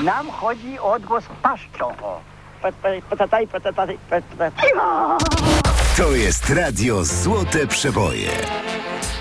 Nam chodzi o odgłos paszczą. To jest radio Złote Przeboje.